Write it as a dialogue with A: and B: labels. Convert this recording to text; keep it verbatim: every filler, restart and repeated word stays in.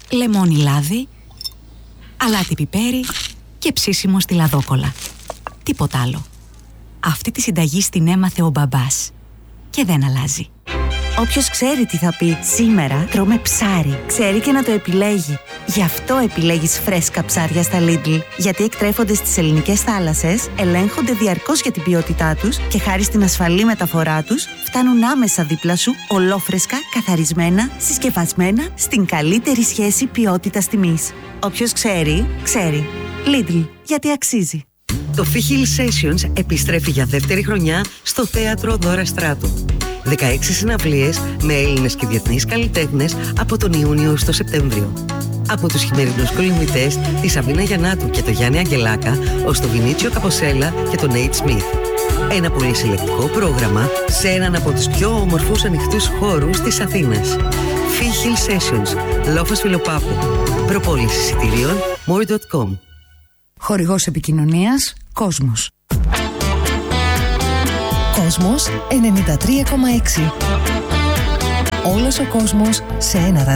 A: λεμόνι λάδι, αλάτι πιπέρι και ψήσιμο στη λαδόκολα. Τίποτα άλλο. Αυτή τη συνταγή την έμαθε ο μπαμπάς και δεν αλλάζει.
B: Όποιος ξέρει τι θα πει «Σήμερα τρώμε ψάρι», ξέρει και να το επιλέγει. Γι' αυτό επιλέγεις φρέσκα ψάρια στα Lidl. Γιατί εκτρέφονται στις ελληνικές θάλασσες, ελέγχονται διαρκώς για την ποιότητά τους και χάρη στην ασφαλή μεταφορά τους, φτάνουν άμεσα δίπλα σου, ολόφρεσκα, καθαρισμένα, συσκευασμένα, στην καλύτερη σχέση ποιότητας-τιμής. Όποιος ξέρει, ξέρει. Lidl, γιατί αξίζει.
C: Το Fichil Sessions επιστρέφει για δεύτερη χρονιά στο Θέατρο Δώρα Στράτου. δεκαέξι συναυλίες με Έλληνες και διεθνείς καλλιτέχνες από τον Ιούνιο στο Σεπτέμβριο. Από τους χειμερινούς κολυμβητές, τη Σαβίνα Γιαννάτου και τον Γιάννη Αγγελάκα, ως τον Βινίτσιο Καποσέλα και τον Νέιτ Σμιθ. Ένα πολυσυλλεκτικό πρόγραμμα σε έναν από τους πιο όμορφους ανοιχτούς χώρους της Αθήνας. Fichil Sessions, Λόφος Φιλοπάπου. Προπόληση εισιτηρίων more dot com.
D: Χορηγός επικοινωνίας Κόσμος.
E: Κόσμος ενενήντα τρία κόμμα έξι. Όλος ο κόσμος σε ένα ραδιόφωνο.